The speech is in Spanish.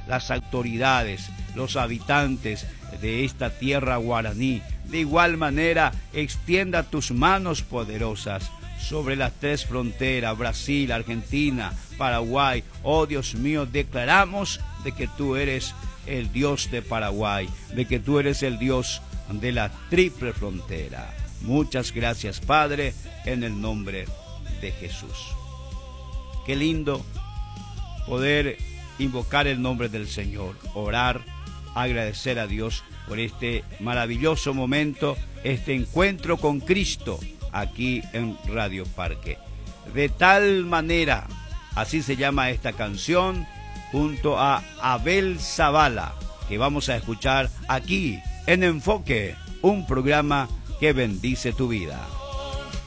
las autoridades, los habitantes de esta tierra guaraní. De igual manera, extienda tus manos poderosas sobre las tres fronteras, Brasil, Argentina, Paraguay. Oh Dios mío, declaramos de que tú eres el Dios de Paraguay, de que tú eres el Dios de la triple frontera. Muchas gracias, Padre, en el nombre de Jesús. Qué lindo poder invocar el nombre del Señor, orar, agradecer a Dios por este maravilloso momento, este encuentro con Cristo aquí en Radio Parque. De tal manera, así se llama esta canción, junto a Abel Zavala, que vamos a escuchar aquí en Enfoque, un programa que bendice tu vida.